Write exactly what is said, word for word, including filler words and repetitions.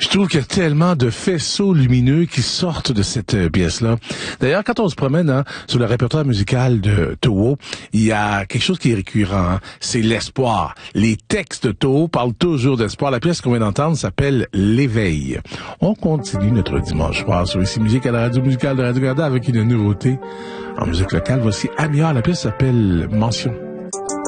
Je trouve qu'il y a tellement de faisceaux lumineux qui sortent de cette euh, pièce-là. D'ailleurs, quand on se promène hein, sur le répertoire musical de Toho, il y a quelque chose qui est récurrent, hein, c'est l'espoir. Les textes de Toho parlent toujours d'espoir. La pièce qu'on vient d'entendre s'appelle L'éveil. On continue notre dimanche soir sur Ici Musique à la radio musicale de Radio-Canada avec une nouveauté en musique locale. Voici Amiard, la pièce s'appelle Mention.